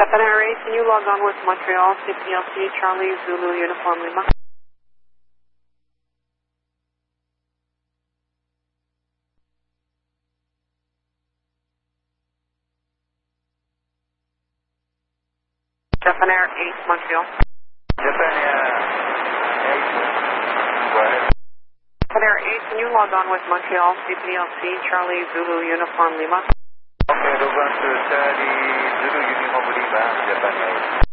Japan Air 8, can you log on with Montreal CPLC Charlie Zulu Uniform Lima? Japan Air 8, Montreal. Japan Air 8, go ahead. Japan Air 8, can you log on with Montreal CPLC Charlie Zulu Uniform Lima? Okay, log on to Charlie Zulu Uniform Lima, Japan Air 8.